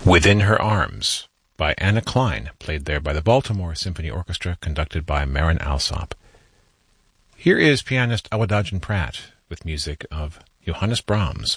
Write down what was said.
Within Her Arms by Anna Klein, played there by the Baltimore Symphony Orchestra, conducted by Marin Alsop. Here is pianist Awadagin Pratt with music of Johannes Brahms.